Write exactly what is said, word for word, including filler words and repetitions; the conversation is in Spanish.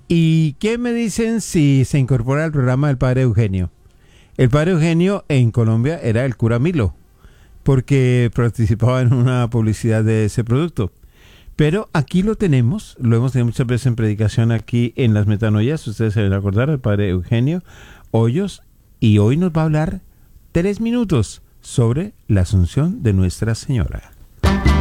¿Y qué me dicen si se incorpora al programa el padre Eugenio? El padre Eugenio en Colombia era el cura Milo, porque participaba en una publicidad de ese producto. Pero aquí lo tenemos, lo hemos tenido muchas veces en predicación aquí en las Metanoias, ustedes se deben acordar, el padre Eugenio Hoyos, y hoy nos va a hablar tres minutos sobre la Asunción de Nuestra Señora.